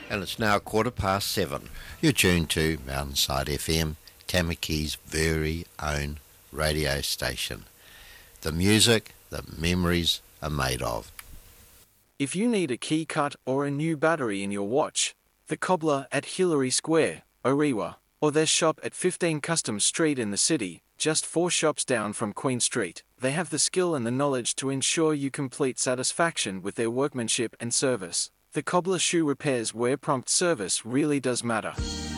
And it's now 7:15. You're tuned to Mountainside FM, Tamaki's very own radio station. The music that memories are made of. If you need a key cut or a new battery in your watch, the Cobbler at Hillary Square, Orewa, or their shop at 15 Customs Street in the city, just 4 shops down from Queen Street. They have the skill and the knowledge to ensure you complete satisfaction with their workmanship and service. The Cobbler Shoe repairs where prompt service really does matter.